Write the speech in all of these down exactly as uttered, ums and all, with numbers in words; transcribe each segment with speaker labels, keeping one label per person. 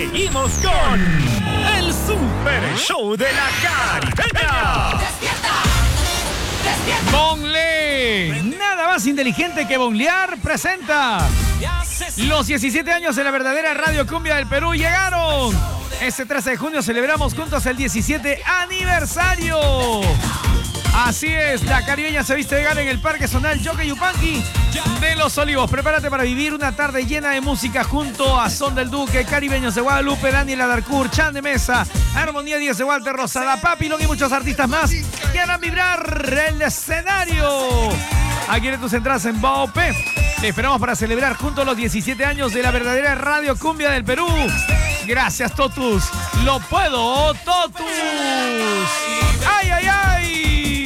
Speaker 1: Seguimos con el Super Show de la Caribeña.
Speaker 2: ¡Despierta! ¡Despierta!
Speaker 3: Bonle, nada más inteligente que bonlear, presenta los diecisiete años de la verdadera Radio Cumbia del Perú. Llegaron. Este trece de junio celebramos juntos el diecisiete aniversario. Así es, la caribeña se viste de gala en el Parque Zonal Yoke Yupanqui de Los Olivos. Prepárate para vivir una tarde llena de música junto a Son del Duque, Caribeños de Guadalupe, Daniela Darcourt, Chan de Mesa, Armonía Díaz de Walter, Rosada, Papilón y muchos artistas más que harán vibrar el escenario. Adquiere tus entradas en B O P. Te esperamos para celebrar juntos los diecisiete años de la verdadera Radio Cumbia del Perú. Gracias, Totus. Lo puedo, Totus. ¡Ay, ay, ay!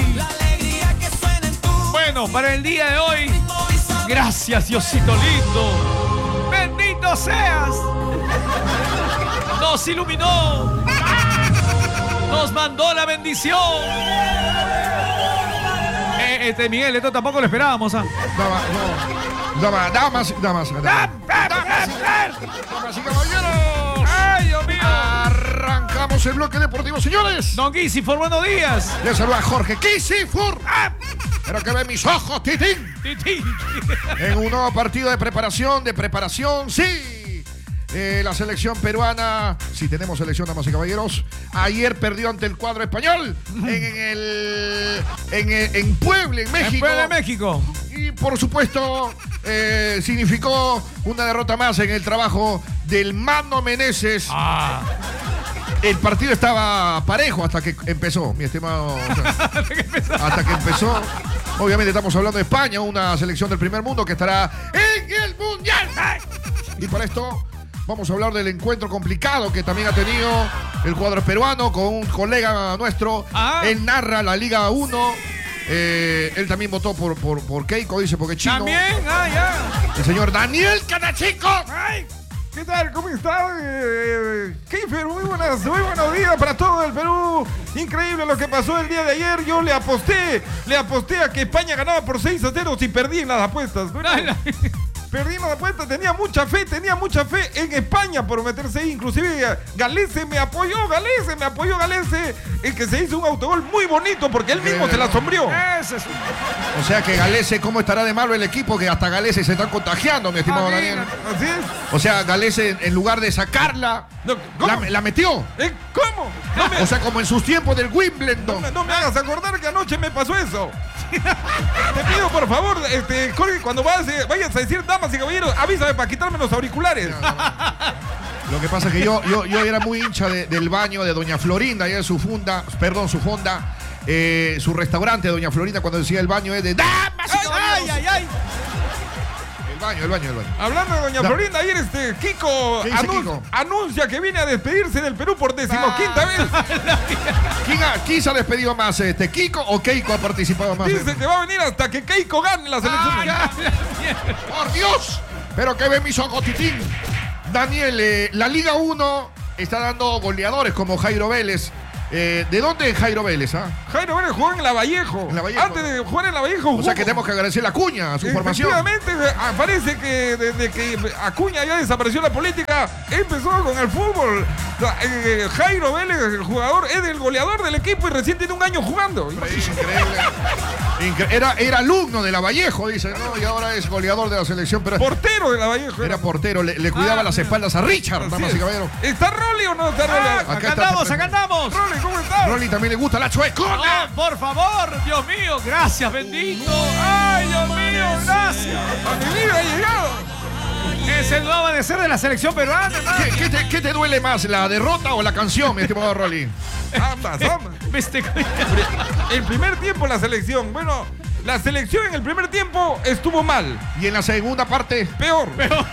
Speaker 3: Bueno, para el día de hoy, gracias, Diosito lindo. Bendito seas. Nos iluminó. Nos mandó la bendición. Eh, este Miguel, esto tampoco lo esperábamos. ¿Ah?
Speaker 4: Dama, no. Dama, damas, damas, damas. Damas y caballeros.
Speaker 3: ¡Ay, Dios mío!
Speaker 4: Arrancamos el bloque deportivo, señores.
Speaker 3: Don Kisifor, buenos días.
Speaker 4: Les saluda Jorge Kisifor. Pero que ven mis ojos, Titín.
Speaker 3: Titín.
Speaker 4: En un nuevo partido de preparación, de preparación, sí. Eh, la selección peruana, sí tenemos selección, damas y caballeros. Ayer perdió ante el cuadro español en, en el en, el- en Puebla, en México.
Speaker 3: En Puebla, México.
Speaker 4: Y por supuesto, eh, significó una derrota más en el trabajo del Mano Meneses.
Speaker 3: Ah.
Speaker 4: El partido estaba parejo hasta que empezó, mi estimado. O sea, hasta que empezó. Obviamente estamos hablando de España, una selección del primer mundo que estará en el Mundial. Y para esto vamos a hablar del encuentro complicado que también ha tenido el cuadro peruano con un colega nuestro.
Speaker 3: Ah.
Speaker 4: Él narra la Liga uno. Eh, él también votó por, por, por Keiko, dice, porque es chino.
Speaker 3: También, ah, ya.
Speaker 4: El señor Daniel Canachico.
Speaker 5: Ay, ¿qué tal? ¿Cómo está? Eh, Keifer, muy buenas, muy buenos días para todo el Perú. Increíble lo que pasó el día de ayer. Yo le aposté, le aposté a que España ganaba por seis a cero y perdí en las apuestas. Bueno, perdí en las apuestas, tenía mucha fe, tenía mucha fe en España por meterse ahí. Inclusive Galese me apoyó, Galese me apoyó, Galese, el que se hizo un autogol muy bonito porque él mismo se la asombrió.
Speaker 3: Ese es un...
Speaker 4: O sea que Galese, ¿cómo estará de malo el equipo? Que hasta Galese se están contagiando, mi estimado Daniel.
Speaker 5: Así es.
Speaker 4: O sea, Galese, en lugar de sacarla,
Speaker 5: No, ¿cómo?
Speaker 4: la, la metió.
Speaker 5: ¿Eh? ¿Cómo? No me,
Speaker 4: O sea, como en sus tiempos del Wimbledon.
Speaker 5: no me- no me hagas acordar que anoche me pasó eso. Te pido por favor, este, Jorge, cuando vayas, eh, vayas a decir damas y caballeros, avísame para quitarme los auriculares.
Speaker 4: Lo que pasa es que yo, yo, yo era muy hincha de- del baño de Doña Florinda, allá en su funda, perdón, su fonda, eh, su restaurante de Doña Florinda, cuando decía el baño es de damas y
Speaker 3: ¡Ay,
Speaker 4: caballeros.
Speaker 3: ay, ay!
Speaker 4: El baño, el baño, el baño.
Speaker 5: Hablando de Doña
Speaker 4: Da-
Speaker 5: Florinda, ayer este Kiko,
Speaker 4: ¿Qué dice
Speaker 5: anun-
Speaker 4: Kiko?
Speaker 5: anuncia que viene a despedirse del Perú por decimoquinta vez.
Speaker 4: ¿Quién, ha, quién se ha despedido más? Este, ¿Kiko o Keiko ha participado más?
Speaker 5: Dice que va a venir hasta que Keiko gane la selección.
Speaker 4: Ah, ¡Por Dios! Pero que ven mis ojos, Titín. Daniel, eh, la Liga uno está dando goleadores como Jairo Vélez. Eh, ¿De dónde es Jairo Vélez? Ah?
Speaker 5: Jairo Vélez jugó en la Vallejo.
Speaker 4: En Lavallejo.
Speaker 5: Antes de jugar en la Vallejo jugó.
Speaker 4: O sea que tenemos que agradecer la cuña a su formación.
Speaker 5: Efectivamente, eh, parece que desde que Acuña ya desapareció la política, empezó con el fútbol. Eh, Jairo Vélez, el jugador, es el goleador del equipo y recién tiene un año jugando.
Speaker 4: Increíble. Incre- era, era alumno de la Vallejo, dice, ¿no? Y ahora es goleador de la selección, pero
Speaker 5: Portero de la Vallejo.
Speaker 4: era portero, le, le cuidaba
Speaker 5: Ah,
Speaker 4: las espaldas a Richard,
Speaker 5: Así
Speaker 4: damas
Speaker 5: es.
Speaker 4: y caballeros.
Speaker 5: ¿Está Rolly o no está Rolly?
Speaker 3: Ah,
Speaker 4: Acá
Speaker 3: acá
Speaker 4: está-
Speaker 3: andamos, acá andamos.
Speaker 5: Rolly, ¿cómo está?
Speaker 4: Rolly también le gusta la chuecona.
Speaker 3: Oh, por favor, Dios mío, gracias, bendito. Ay, Dios mío, gracias.
Speaker 5: A mi vida ha llegado.
Speaker 3: Es el nuevo amanecer de la selección peruana, hermano.
Speaker 4: ¿Qué, qué te, qué te duele más, la derrota o la canción, mi estimado Rolly?
Speaker 5: Ambas, ambas.
Speaker 3: Viste,
Speaker 5: El primer tiempo la selección. Bueno, la selección en el primer tiempo estuvo mal.
Speaker 4: Y en la segunda parte,
Speaker 5: Peor.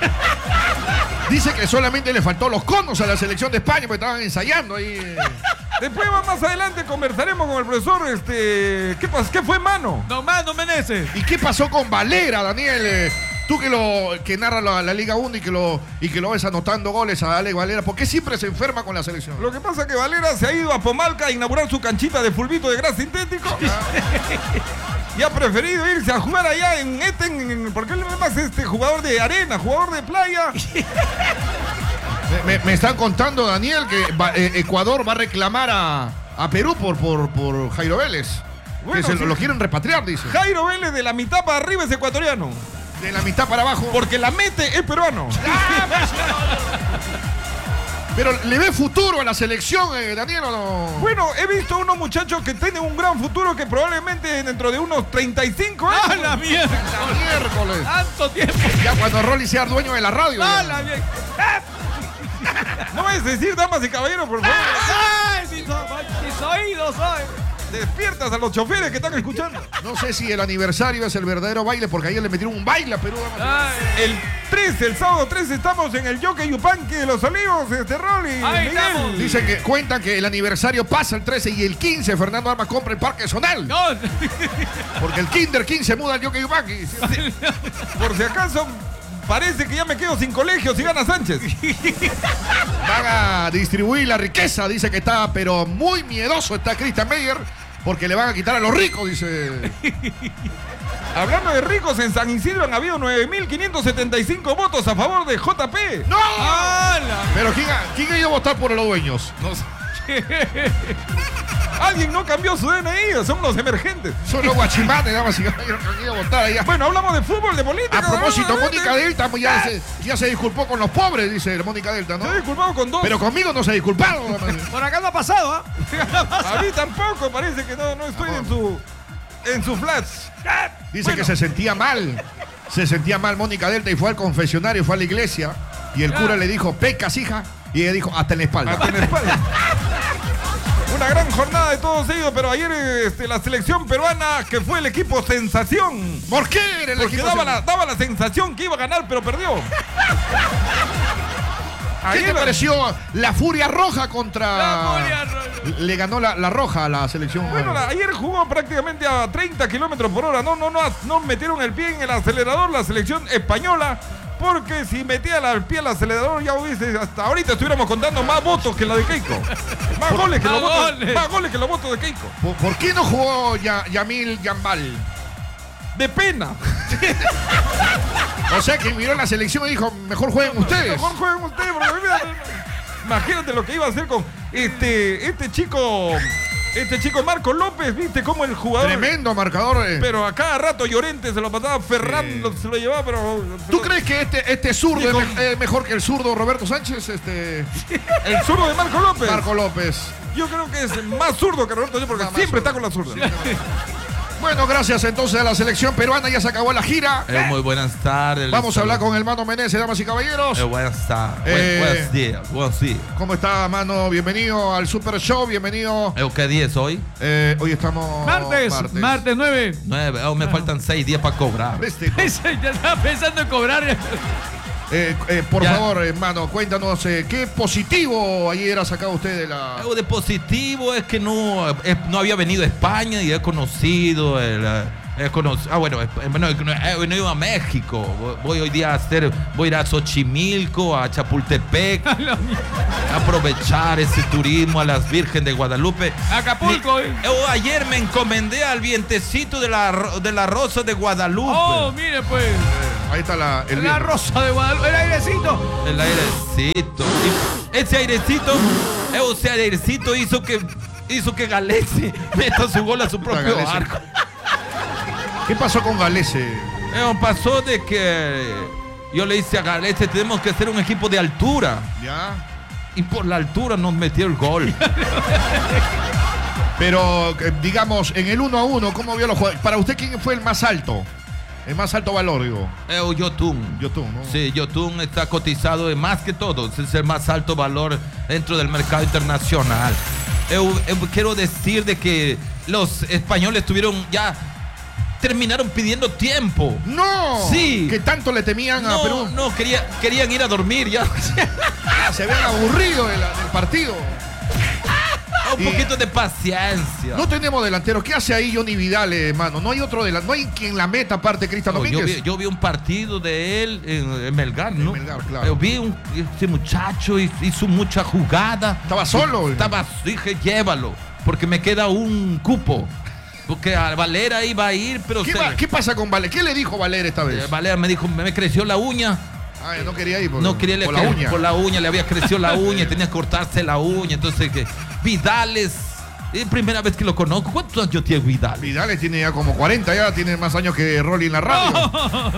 Speaker 4: dice que solamente le faltó los conos a la selección de España, porque estaban ensayando ahí. eh.
Speaker 5: Después más adelante conversaremos con el profesor. Este, ¿qué, pas- ¿Qué fue mano?
Speaker 3: nomás no Meneses.
Speaker 4: ¿Y qué pasó con Valera, Daniel? Eh, Tú que lo que narra la, la Liga uno y que lo y que lo ves anotando goles a Alex Valera, ¿por qué siempre se enferma con la selección?
Speaker 5: Lo que pasa es que Valera se ha ido a Pomalca a inaugurar su canchita de fulbito de gras sintético. Y ha preferido irse a jugar allá en Eten, en- porque él es más este jugador de arena, jugador de playa.
Speaker 4: Me, me, me están contando, Daniel, que va, eh, Ecuador va a reclamar a, a Perú por, por, por Jairo Vélez. Bueno, que se sí. lo quieren repatriar, dice.
Speaker 5: Jairo Vélez de la mitad para arriba es ecuatoriano.
Speaker 4: De la mitad para abajo.
Speaker 5: Porque la mete es peruano.
Speaker 4: Pero ¿le ve futuro a la selección, eh, Daniel, o no?
Speaker 5: Bueno, he visto unos muchachos que tienen un gran futuro que probablemente dentro de unos treinta y cinco años.
Speaker 3: ¡Ah, la mierda!
Speaker 4: ¡La miércoles!
Speaker 3: ¡Tanto tiempo!
Speaker 4: Ya cuando Rolly sea dueño de la radio.
Speaker 3: ¡Ah, la mierda!
Speaker 5: No es decir, damas y caballeros, por favor.
Speaker 3: ¡Ay, mis, mis oídos hoy!
Speaker 5: Despiertas a los choferes que están escuchando.
Speaker 4: No sé si el aniversario es el verdadero baile, porque ayer le metieron un baile a Perú.
Speaker 5: El trece, el sábado trece, estamos en el Jockey Yupanqui de Los Olivos, este Rolly.
Speaker 3: Ahí estamos.
Speaker 4: Dicen que cuentan que el aniversario pasa el trece y el quince Fernando Armas compra el Parque Zonal. No. Porque el Kinder quince se muda al Jockey Yupanqui.
Speaker 5: Sí. Por si acaso, parece que ya me quedo sin colegio si gana Sánchez.
Speaker 4: Van a distribuir la riqueza, dice que está, pero muy miedoso está Christian Meyer, porque le van a quitar a los ricos, dice.
Speaker 5: Hablando de ricos, en San Isidro han habido nueve mil quinientos setenta y cinco votos a favor de J P.
Speaker 4: ¡No! Pero ¿quién ha, quién ha ido a votar por los dueños?
Speaker 5: No sé. Alguien no cambió su D N I, son los emergentes.
Speaker 4: Son los guachimanes, nada más que han ido a votar allá.
Speaker 5: Bueno, hablamos de fútbol, de política.
Speaker 4: A propósito, Mónica Delta ya se, ya se disculpó con los pobres, dice Mónica Delta, ¿no?
Speaker 5: Se ha disculpado con dos.
Speaker 4: Pero conmigo no se ha disculpado.
Speaker 3: Por acá no ha pasado, ¿ah?
Speaker 5: ¿eh? A mí tampoco, parece que no, no estoy en su, en su flash.
Speaker 4: Dice
Speaker 5: bueno.
Speaker 4: que se sentía mal. Se sentía mal Mónica Delta y fue al confesionario, fue a la iglesia. Y el cura le dijo, pecas, hija. Y ella dijo, hasta en la espalda.
Speaker 5: Hasta en la espalda. Una gran jornada de todos ellos, pero ayer este, la selección peruana, que fue el equipo sensación.
Speaker 4: ¿Por qué era el
Speaker 5: Porque
Speaker 4: equipo
Speaker 5: daba la, daba la sensación que iba a ganar, pero perdió.
Speaker 4: ¿Qué
Speaker 5: ayer
Speaker 4: te pareció la Furia Roja contra...
Speaker 3: La Furia Roja.
Speaker 4: Le ganó la, la Roja a la selección.
Speaker 5: Bueno, la, ayer jugó prácticamente a treinta kilómetros por hora. No, no, no, no metieron el pie en el acelerador la selección española. Porque si metía el pie al acelerador, ya hubiese, hasta ahorita estuviéramos contando más votos que la de Keiko. Más
Speaker 3: Por,
Speaker 5: goles que
Speaker 3: más
Speaker 5: los votos,
Speaker 3: goles.
Speaker 5: más goles que los votos de Keiko.
Speaker 4: ¿Por, ¿por qué no jugó ya, Yamil Yambal?
Speaker 5: De pena.
Speaker 4: O sea que miró la selección y dijo, mejor jueguen ustedes.
Speaker 5: Mejor jueguen ustedes, porque mira, imagínate lo que iba a hacer con este, este chico. Este chico Marco López, viste cómo el jugador.
Speaker 4: Tremendo marcador. Eh.
Speaker 5: Pero a cada rato Llorente se lo pasaba, Ferran sí. se lo llevaba, pero.
Speaker 4: ¿Tú
Speaker 5: lo...
Speaker 4: crees que este, este zurdo
Speaker 5: con...
Speaker 4: es, me, es mejor que el zurdo Roberto Sánchez? Este...
Speaker 5: El zurdo de Marco López.
Speaker 4: Marco López.
Speaker 5: Yo creo que es más zurdo que Roberto Sánchez porque
Speaker 4: no,
Speaker 5: siempre
Speaker 4: zurdo.
Speaker 5: está con la zurda.
Speaker 4: Bueno, gracias entonces a la selección peruana, ya se acabó la gira.
Speaker 6: Eh, muy buenas tardes.
Speaker 4: Vamos a hablar con el Mano Menezes, damas y caballeros.
Speaker 6: Eh, buenas tardes.
Speaker 4: Eh,
Speaker 6: buenos días. Buenos días.
Speaker 4: ¿Cómo está, Mano? Bienvenido al Super Show, bienvenido.
Speaker 6: Eh, ¿Qué día es hoy?
Speaker 4: Eh, hoy estamos...
Speaker 3: Martes, martes, martes nueve.
Speaker 6: Nueve. Oh, me faltan seis días para cobrar.
Speaker 4: Este,
Speaker 3: Ya estaba pensando en cobrar.
Speaker 4: eh, eh, por
Speaker 6: Ya.
Speaker 4: favor, hermano, cuéntanos, eh, ¿qué positivo ayer ha sacado usted de la...
Speaker 6: Algo de positivo es que no, eh, no había venido a España y he conocido el... eh, he conocido, ah, bueno, eh, bueno, he venido a México. Voy- Voy hoy día a hacer, voy a ir a Xochimilco, a Chapultepec, a aprovechar ese turismo a las Virgen de Guadalupe.
Speaker 3: Acapulco.
Speaker 6: Mi-
Speaker 3: eh.
Speaker 6: oh, ayer me encomendé al vientecito de la, ro- de la Rosa de Guadalupe.
Speaker 3: Oh, mire pues.
Speaker 4: Ahí está la, el
Speaker 3: La
Speaker 4: viento.
Speaker 3: rosa de Guadalupe. El airecito.
Speaker 6: El airecito. Y ese airecito, eh, o sea, el airecito hizo que hizo que Galese meta su gol a su propio
Speaker 4: Galese.
Speaker 6: arco.
Speaker 4: ¿Qué pasó con Galese?
Speaker 6: Eh, pasó de que yo le hice a Galese, tenemos que hacer un equipo de altura.
Speaker 4: Ya.
Speaker 6: Y por la altura nos metió el gol.
Speaker 4: Pero, eh, digamos, en el uno a uno, ¿cómo vio los jugadores? Para usted, ¿quién fue el más alto? El más alto valor, digo.
Speaker 6: Eh, Yotun.
Speaker 4: Yotun, ¿no?
Speaker 6: Sí, Yotun está cotizado en más que todo. Es el más alto valor dentro del mercado internacional. Eh, eh, quiero decir de que los españoles tuvieron ya... terminaron pidiendo tiempo.
Speaker 4: ¡No!
Speaker 6: Sí.
Speaker 4: Que tanto le temían a
Speaker 6: No,
Speaker 4: Perú.
Speaker 6: no, quería, querían ir a dormir ya.
Speaker 4: Se habían aburrido del, del partido.
Speaker 6: Un
Speaker 4: Y-
Speaker 6: poquito de paciencia.
Speaker 4: No tenemos delanteros. ¿Qué hace ahí Johnny Vidal, hermano? No hay otro delantero. No hay quien la meta aparte de Cristian
Speaker 6: No, yo,
Speaker 4: Domínguez.
Speaker 6: vi, yo vi un partido de él en, en Melgar, ¿no?
Speaker 4: Melgar, claro.
Speaker 6: Yo vi un, ese muchacho hizo, hizo mucha jugada.
Speaker 4: Estaba solo.
Speaker 6: Estaba, dije, llévalo, porque me queda un cupo. Porque a Valera iba a ir, pero
Speaker 4: ¿Qué,
Speaker 6: se-
Speaker 4: va- qué pasa con Valer? ¿Qué le dijo Valer esta
Speaker 6: eh,
Speaker 4: vez?
Speaker 6: Valera me dijo, me creció la uña.
Speaker 4: Ah, no quería ir por,
Speaker 6: no quería ir
Speaker 4: por la uña.
Speaker 6: Por la uña, le había crecido la uña, tenía que cortarse la uña. Entonces, que Vidales, es primera vez que lo conozco. ¿Cuántos años tiene Vidales?
Speaker 4: Vidales tiene ya como cuarenta, ya tiene más años que Rolly en la radio.
Speaker 3: Oh.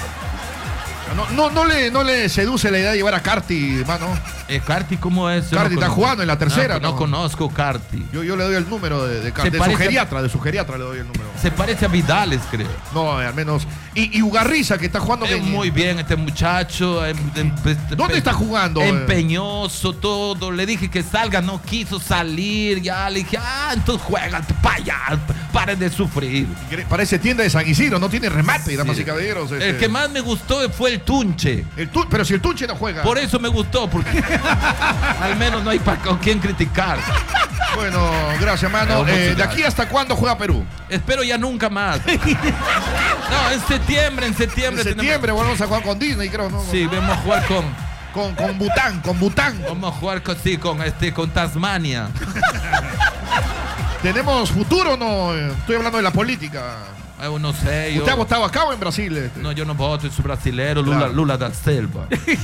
Speaker 4: No, no, no, le, no le seduce la idea de llevar a Carti, hermano.
Speaker 6: Eh, Carti, ¿cómo es? Yo
Speaker 4: Carti
Speaker 6: no
Speaker 4: está
Speaker 6: conozco.
Speaker 4: jugando en la tercera,
Speaker 6: No, no
Speaker 4: ¿no?
Speaker 6: conozco Carti.
Speaker 4: Yo, yo le doy el número de, de Carti, de su
Speaker 6: parece a-
Speaker 4: geriatra, de su geriatra le doy el número.
Speaker 6: Se parece a Vidales, creo.
Speaker 4: No, al menos. Y, y Ugarriza, que está jugando
Speaker 6: Es
Speaker 4: bien.
Speaker 6: muy bien este muchacho. em- em- este-
Speaker 4: ¿Dónde está jugando?
Speaker 6: Empeñoso, todo. Le dije que salga, no quiso salir. Ya le dije, ah, entonces juega, para allá, paren de sufrir.
Speaker 4: Parece tienda de San Isidro, no tiene remate, damas
Speaker 6: Sí.
Speaker 4: y caballeros. este.
Speaker 6: El que más me gustó fue el Tunche.
Speaker 4: El Tu- pero si el Tunche no juega.
Speaker 6: Por eso me gustó, porque al menos no hay para con quién criticar.
Speaker 4: Bueno, gracias, mano.
Speaker 6: Eh,
Speaker 4: Eh,
Speaker 6: muchas
Speaker 4: ¿De aquí hasta cuándo juega Perú?
Speaker 6: Espero ya nunca más. No, en septiembre, en
Speaker 4: En
Speaker 6: septiembre.
Speaker 4: septiembre volvemos a jugar con Disney, creo, ¿no?
Speaker 6: tenemos- Sí, vamos a jugar con.
Speaker 4: Con, con Bután, con Bután.
Speaker 6: Vamos a jugar con, sí, con, este, con Tasmania.
Speaker 4: ¿Tenemos futuro o no? Eh, Estoy hablando de la política.
Speaker 6: Eh, no sé, yo.
Speaker 4: ¿Usted ha votado acá o en Brasil? este?
Speaker 6: No, yo no voto, soy brasilero, Lula,
Speaker 4: Claro.
Speaker 6: Lula da Selva.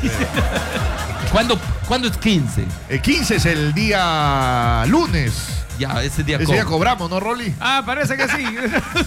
Speaker 6: ¿Cuándo, ¿Cuándo es quince?
Speaker 4: El quince es el día lunes.
Speaker 6: Ya, ese día,
Speaker 4: Ese
Speaker 6: co-
Speaker 4: día cobramos, ¿no, Rolly?
Speaker 3: Ah, parece que sí.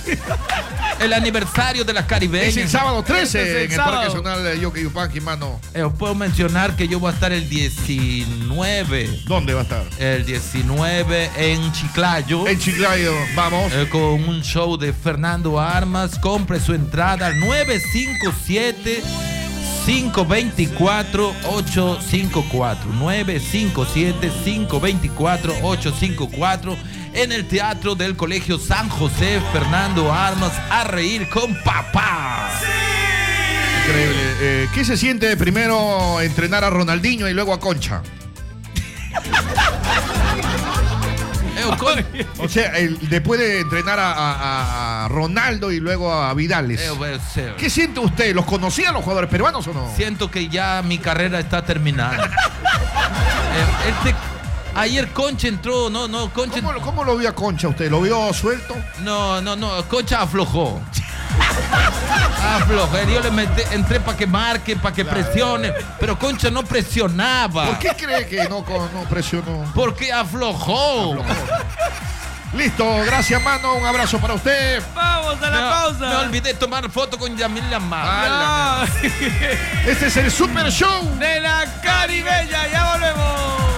Speaker 6: el aniversario de la caribeña.
Speaker 4: Es el sábado
Speaker 3: Este
Speaker 4: trece
Speaker 3: es el
Speaker 4: en el
Speaker 3: sábado.
Speaker 4: Parque Nacional de Yoke Yupanqui, mano.
Speaker 6: Eh, os puedo mencionar que yo voy a estar el diecinueve.
Speaker 4: ¿Dónde va a estar?
Speaker 6: El diecinueve en Chiclayo.
Speaker 4: En Chiclayo, vamos.
Speaker 6: eh, con un show de Fernando Armas. Compre su entrada al nueve cinco siete, cinco dos cuatro, ocho cinco cuatro. nueve cinco siete, cinco dos cuatro, ocho cinco cuatro. En el Teatro del Colegio San José, Fernando Armas, a reír con papá.
Speaker 4: Increíble. Eh, ¿Qué se siente de primero entrenar a Ronaldinho y luego a Concha?
Speaker 6: Eh, con-
Speaker 4: O sea, el- después de entrenar a, a- a Ronaldo y luego a Vidales.
Speaker 6: eh, pues, eh,
Speaker 4: ¿Qué siente usted? ¿Los conocía los jugadores peruanos o no?
Speaker 6: Siento que ya mi carrera está terminada. Eh, este, ayer Concha entró, no, no, Concha.
Speaker 4: ¿Cómo, lo- ¿Cómo lo vio a Concha usted? ¿Lo vio suelto?
Speaker 6: No, no, no, Concha aflojó. Aflojó. Yo le metí, entré para que marque, para que presione, pero Concha no presionaba.
Speaker 4: ¿Por qué cree que no, con- no presionó?
Speaker 6: Porque aflojó.
Speaker 4: Listo, gracias, mano. Un abrazo para usted.
Speaker 3: Vamos a la
Speaker 6: Me,
Speaker 3: pausa.
Speaker 6: me olvidé tomar foto con Yamil Lamar.
Speaker 4: Ah,
Speaker 3: No.
Speaker 4: Este es el Super Show.
Speaker 3: De la caribeña, ya volvemos.